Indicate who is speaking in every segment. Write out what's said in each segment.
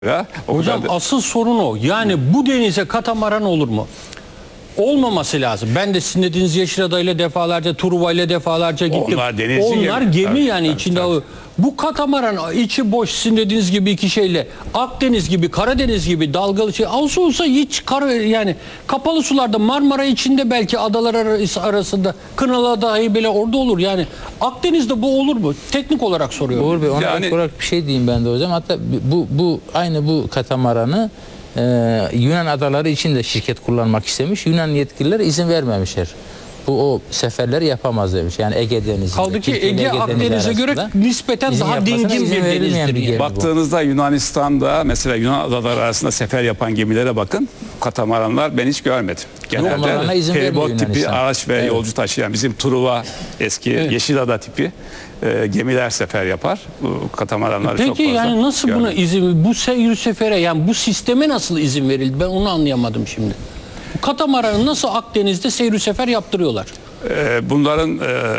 Speaker 1: Ya,
Speaker 2: Hocam asıl sorun o. Yani bu denize katamaran olur mu? Olmaması lazım. Ben de sizin dediğiniz Yeşilada'yla ile defalarca, Truva ile defalarca gittim. Onlar gemi
Speaker 1: tabii,
Speaker 2: yani
Speaker 1: tabii,
Speaker 2: içinde.
Speaker 1: tabii.
Speaker 2: Bu katamaran içi boş sizin dediğiniz gibi iki şeyle Akdeniz gibi, Karadeniz gibi dalgalı şey olsa hiç yani kapalı sularda Marmara içinde belki adalar arasında Kınalı dahi bile orada olur. Yani Akdeniz'de bu olur mu? Teknik olarak soruyorum.
Speaker 3: Uğur Bey, ona
Speaker 1: Yani-
Speaker 3: ek olarak bir şey diyeyim ben de hocam. Hatta aynı bu katamaranı Yunan adaları için de şirket kullanmak istemiş. Yunan yetkililer izin vermemişler. O seferleri yapamaz demiş. Yani Ege Denizi.
Speaker 2: Kaldı ki Ege Akdeniz'e göre nispeten daha dingin bir denizdir. Yani.
Speaker 1: Baktığınızda Yunanistan'da mesela Yunan adaları arasında sefer yapan gemilere bakın. Katamaranlar ben hiç görmedim. Genelde feribot tipi araç ve yolcu taşıyan bizim Truva eski Yeşilada tipi gemiler sefer yapar. Bu katamaranlar çok fazla.
Speaker 2: Peki yani nasıl buna izin, bu seyir sefere yani bu sisteme nasıl izin verildi? Ben onu anlayamadım şimdi. Bu katamaranı nasıl Akdeniz'de seyir sefer yaptırıyorlar?
Speaker 1: Bunların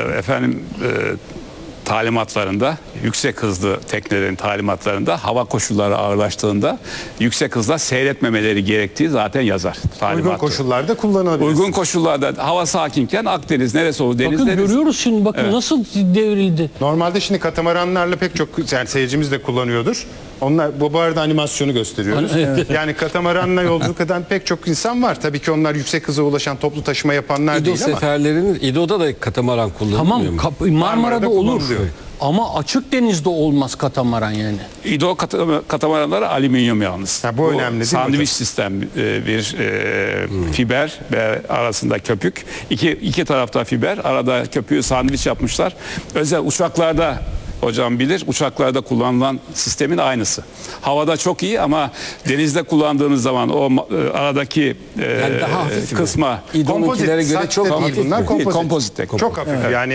Speaker 1: talimatlarında, yüksek hızlı teknelerin talimatlarında hava koşulları ağırlaştığında yüksek hızla seyretmemeleri gerektiği zaten yazar.
Speaker 4: Uygun koşullarda kullanılabilir.
Speaker 1: Uygun koşullarda hava sakinken Akdeniz neresi olur? Deniz
Speaker 2: bakın
Speaker 1: neresi?
Speaker 2: görüyoruz şimdi bakın nasıl devrildi.
Speaker 4: Normalde şimdi katamaranlarla pek çok yani seyircimiz de kullanıyordur. Onlar bu arada animasyonu gösteriyoruz. Yani katamaranla yolculuk eden pek çok insan var. Tabii ki onlar yüksek hıza ulaşan toplu taşıma yapanlar
Speaker 5: İdo
Speaker 4: değil ama.
Speaker 5: seferlerinin İdo'da da katamaran kullanılmıyor
Speaker 2: Tamam
Speaker 5: mu?
Speaker 2: Marmara'da olur.
Speaker 4: kullanılıyor.
Speaker 2: Ama açık denizde olmaz katamaran yani.
Speaker 1: İdo katamaranları alüminyum yalnız.
Speaker 4: Ha, bu önemli değil mi
Speaker 1: sandviç
Speaker 4: hocam?
Speaker 1: sistem bir fiber ve arasında köpük. İki tarafta fiber, arada köpüğü sandviç yapmışlar. Özel uçaklarda hocam bilir, uçaklarda kullanılan sistemin aynısı. Havada çok iyi ama denizde kullandığınız zaman o aradaki
Speaker 5: Yani daha hafif mi?
Speaker 1: kısma
Speaker 5: İdo'nunkilere göre
Speaker 4: saç
Speaker 5: çok
Speaker 4: da değil
Speaker 5: hafif.
Speaker 4: bunlar,
Speaker 1: kompozit.
Speaker 4: Çok hafif yani.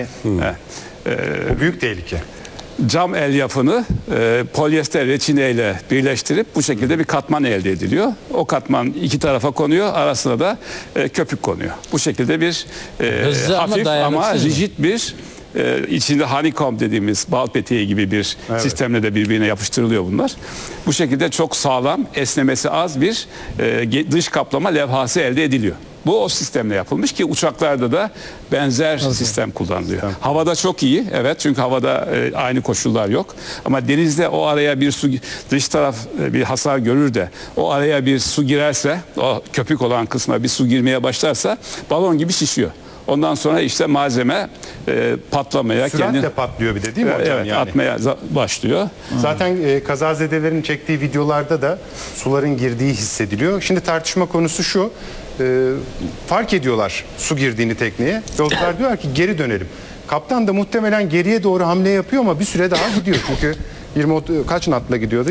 Speaker 4: O büyük tehlike.
Speaker 1: Cam elyafını polyester reçineyle birleştirip bu şekilde bir katman elde ediliyor. O katman iki tarafa konuyor, arasına da köpük konuyor. Bu şekilde bir hafif ama rigid bir içinde honeycomb dediğimiz bal peteği gibi bir sistemle de birbirine yapıştırılıyor bunlar. Bu şekilde çok sağlam, esnemesi az bir dış kaplama levhası elde ediliyor. Bu o sistemle yapılmış ki uçaklarda da benzer sistem kullanılıyor. Havada çok iyi, evet, çünkü havada aynı koşullar yok. Ama denizde o araya bir su, dış taraf bir hasar görür de o araya bir su girerse, o köpük olan kısma bir su girmeye başlarsa balon gibi şişiyor. Ondan sonra işte malzeme patlamaya,
Speaker 4: Süratle patlıyor bir de değil mi hocam?
Speaker 1: Evet,
Speaker 4: yani?
Speaker 1: atmaya başlıyor.
Speaker 4: Zaten kazazedelerin çektiği videolarda da suların girdiği hissediliyor. Şimdi tartışma konusu şu. Fark ediyorlar su girdiğini tekneye. Yolcular diyorlar ki geri dönelim. Kaptan da muhtemelen geriye doğru hamle yapıyor ama bir süre daha gidiyor. Çünkü 20 kaç knotla gidiyordu?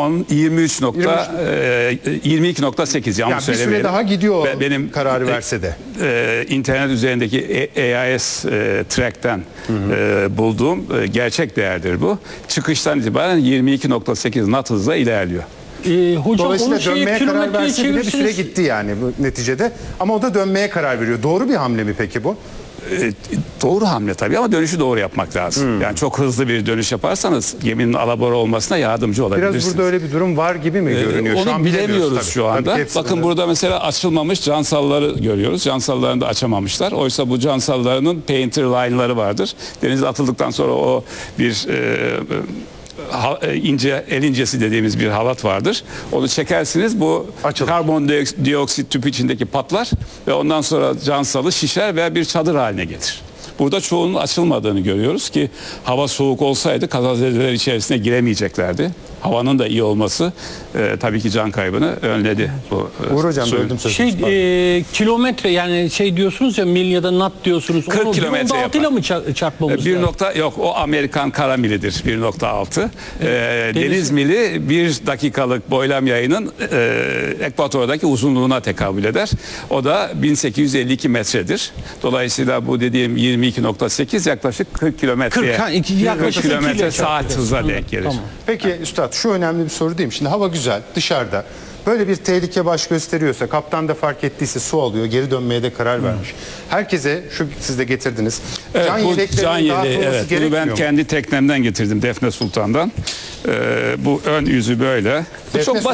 Speaker 1: 22.8 yanlış
Speaker 4: yani bir
Speaker 1: söylemeyelim.
Speaker 4: süre daha gidiyor
Speaker 1: benim
Speaker 4: kararı verse de.
Speaker 1: İnternet üzerindeki AIS track'ten bulduğum gerçek değerdir bu. Çıkıştan itibaren 22.8 knot hızla ilerliyor.
Speaker 2: Hocam
Speaker 4: Dolayısıyla dönmeye karar
Speaker 2: kilometreye
Speaker 4: verse bile bir süre
Speaker 2: çevirseniz-
Speaker 4: gitti yani bu neticede. Ama o da dönmeye karar veriyor. Doğru bir hamle mi peki bu?
Speaker 1: Doğru hamle tabii ama dönüşü doğru yapmak lazım. Yani çok hızlı bir dönüş yaparsanız geminin alabora olmasına yardımcı olabilirsiniz.
Speaker 4: Biraz burada öyle bir durum var gibi mi görünüyor?
Speaker 1: Onu bilemiyoruz
Speaker 4: tabii.
Speaker 1: şu anda.
Speaker 4: Tabii ki hepsi
Speaker 1: Bakın
Speaker 4: de.
Speaker 1: burada mesela açılmamış cansalları görüyoruz. Cansallarını da açamamışlar. Oysa bu cansallarının painter line'ları vardır. Denize atıldıktan sonra o bir ince, el incesi dediğimiz bir halat vardır. Onu çekersiniz, bu
Speaker 4: açılır.
Speaker 1: karbondioksit tüpü içindeki patlar ve ondan sonra cansalı şişer ve bir çadır haline gelir. Burada çoğunun açılmadığını görüyoruz ki hava soğuk olsaydı kazazedeler içerisine giremeyeceklerdi. Havanın da iyi olması tabii ki can kaybını önledi.
Speaker 4: Uğur hocam böldüm sözünüzü.
Speaker 2: Kilometre yani diyorsunuz ya mil ya da knot diyorsunuz.
Speaker 1: 40 kilometre yapar.
Speaker 2: 1.6'yla mı çarpmamız lazım?
Speaker 1: Yok, o Amerikan kara milidir 1.6. Deniz mili 1 dakikalık boylam yayının ekvatordaki uzunluğuna tekabül eder. O da 1852 metredir. Dolayısıyla bu dediğim 22.8 yaklaşık 40 kilometreye 40 kilometre saat hızla denk gelir.
Speaker 2: Tamam.
Speaker 4: Peki üstad şu önemli bir soru değil mi? Şimdi hava güzel dışarıda Böyle bir tehlike baş gösteriyorsa, kaptan da fark ettiyse su alıyor, geri dönmeye de karar vermiş. Herkese şu siz de getirdiniz.
Speaker 1: Evet,
Speaker 4: can
Speaker 1: bu
Speaker 4: yeleklerinin
Speaker 1: can yeleği,
Speaker 4: dağıtılması
Speaker 1: evet. Bunu
Speaker 4: gerekmiyor
Speaker 1: ben
Speaker 4: mu?
Speaker 1: kendi teknemden getirdim Defne Sultan'dan. Bu ön yüzü böyle. Bu
Speaker 4: Defne
Speaker 1: çok basit